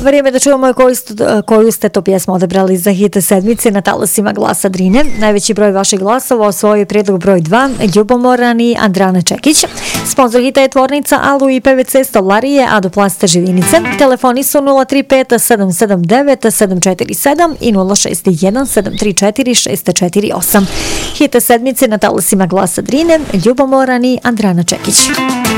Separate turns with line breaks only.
Vrijeme da čujemo koju ste to pjesmu odabrali za hit sedmice na talasima Glasa Drine. Najveći broj vaših glasova osvojio prijedlog broj 2, Ljubomoran i Andrana Čekić. Sponzor hita je tvornica Alu i PVC stolarije Adoplasta Živinice. Telefoni su 035 779 747 i 061 734 648. Hit sedmice na talasima Glasa Drine, Ljubomoran i Andrana Čekić.